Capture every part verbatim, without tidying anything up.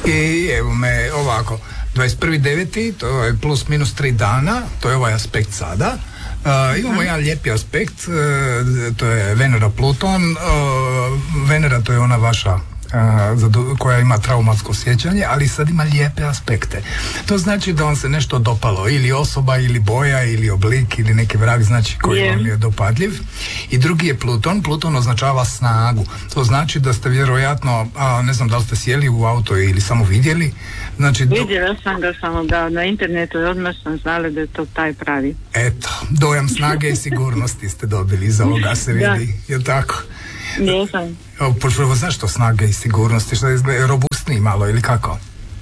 I evo me ovako, dvadeset prvi deveti to je plus minus tri dana, to je ovaj aspekt sada. Uh, imamo uh-huh. jedan lijepi aspekt, uh, to je Venera Pluton. Uh, Venera to je ona vaša uh, koja ima traumatsko sjećanje, ali sad ima lijepe aspekte. To znači da vam se nešto dopalo, ili osoba, ili boja, ili oblik, ili neki vrag, znači koji yeah. vam je dopadljiv. I drugi je Pluton. Pluton označava snagu. To znači da ste vjerojatno, a, ne znam da li ste sjeli u auto ili samo vidjeli. Znači, do... Vidjela sam ga samo da na internetu i odmah sam znala da je to taj pravi. Eto, dojam snage i sigurnosti ste dobili, iz ovoga se vidi, je tako? Jesam. Pošto zašto snage i sigurnosti, što je robustniji malo ili kako?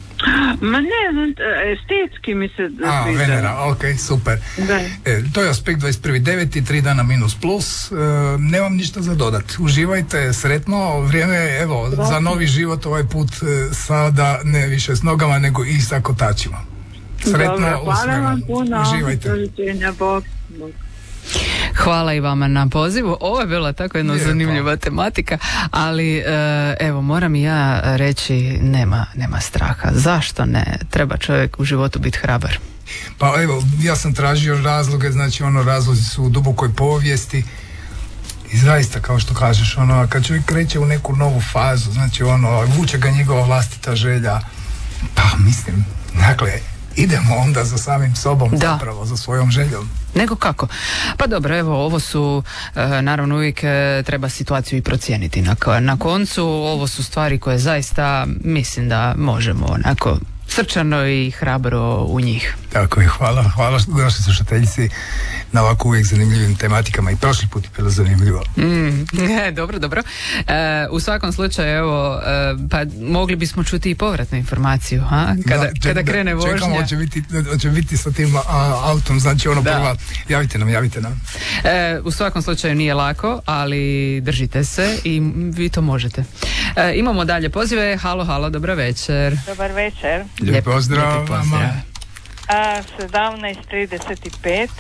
Ma ne, estetski mi se A, sviđa. Venera, ok, super. E, to je aspekt dvadeset prvi deveti, tri dana minus plus. E, nemam ništa za dodati. Uživajte, sretno. Vrijeme je, evo, Dobro. za novi život ovaj put e, sada ne više s nogama, nego i sa kotačima. Sretno. Dobro, hvala vam puno. Uživajte. Bog. Bog. Hvala i vama na pozivu. Ovo je bila tako jedna Lijepo. zanimljiva tematika, ali e, evo, moram i ja reći, nema, nema straha. Zašto ne? Treba čovjek u životu biti hrabar. Pa evo, ja sam tražio razloge, znači ono, razlozi su u dubokoj povijesti i zaista, kao što kažeš, ono, kad čovjek kreće u neku novu fazu, znači ono, vuče ga njegova vlastita želja, pa mislim, dakle, idemo onda za samim sobom, da. zapravo, za svojom željom. Nego kako? Pa dobro, evo, ovo su, e, naravno uvijek e, treba situaciju i procijeniti. Na, na koncu, ovo su stvari koje zaista mislim da možemo onako srčano i hrabro u njih. Tako je, hvala, hvala našoj slušateljici na ovako uvijek zanimljivim tematikama, i prošli put je bilo zanimljivo. Mm, e, dobro, dobro. E, u svakom slučaju, evo, e, pa mogli bismo čuti i povratnu informaciju, ha? Kada, da, ček, kada krene vožnja. Čekamo, hoće biti, hoće biti sa tim a, autom, znači ono da. prva, javite nam, javite nam. E, u svakom slučaju nije lako, ali držite se i vi to možete. E, imamo dalje pozive. Halo, halo, dobro večer. Dobar večer. Lijep pozdrav. Lijepi pozdrav. A, sedamnaest trideset pet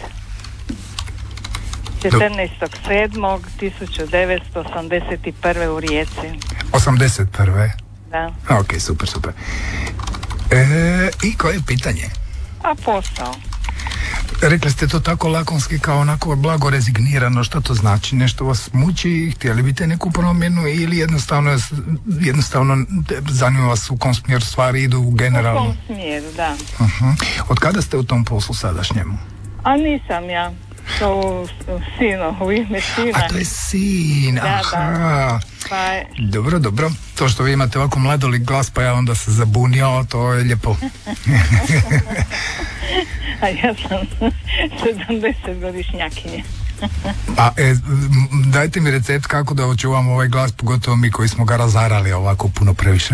četrnaestog sedmog tisuću devetsto osamdeset prve u Rijeci. osamdeset prve Da. Ok, super, super. E, I koje je pitanje? A posao? Rekli ste to tako lakonski, kao onako blago rezignirano. Što to znači? Nešto vas muči? Htjeli biste neku promjenu ili jednostavno, jednostavno zanima vas u kom smjeru stvari idu generalno? U kom smjeru, da. Uh-huh. Od kada ste u tom poslu sadašnjemu? A nisam ja. To sino, u ime sina. A to je sin, da, aha. Da. Pa je... Dobro, dobro. To što vi imate ovako mladolik glas, pa ja onda se zabunio, to je lijepo. A ja sam sedamdeset godišnjakinje. A e, dajte mi recept kako da očuvamo ovaj glas, pogotovo mi koji smo ga razarali ovako puno previše.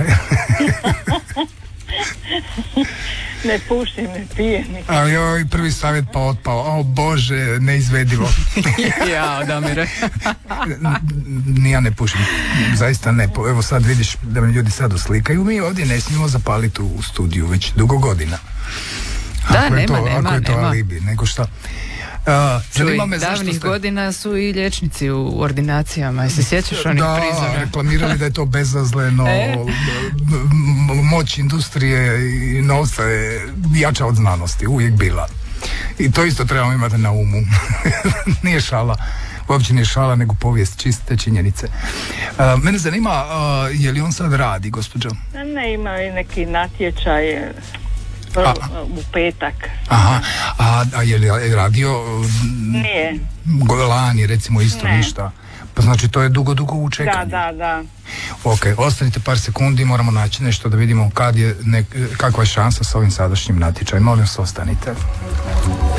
Ne pušim, ne pijem. Ali joj, prvi savjet pa otpao. O Bože, neizvedivo. Ja, Damire. Ja ne pušim, zaista ne. Evo sad vidiš da me ljudi sad oslikaju. Mi ovdje ne smijemo zapaliti u studiju već dugo godina. Da, ako nema, to, nema, ako je to nema. alibi, nego šta. Uh, Čuj, me davnih ste... godina su i liječnici u ordinacijama. I se sjećaš onih da, prizora? Da, reklamirali da je to bezazleno. E? Moć industrije i novca je jača od znanosti, uvijek bila. I to isto trebamo imati na umu. Nije šala. Uopće nije šala, nego povijest, čiste činjenice. Uh, mene zanima, uh, je li on sad radi, gospođo? Ne, ima i neki natječaj A, u petak. Aha, a, a je li radio? Nije. Lani, recimo, isto ne. Ništa. Pa znači to je dugo, dugo u čekanju. Da, da, da. Ok, ostanite par sekundi, moramo naći nešto da vidimo kad je nek, kakva je šansa s ovim sadašnjim natječajem. Molim vas, ostanite.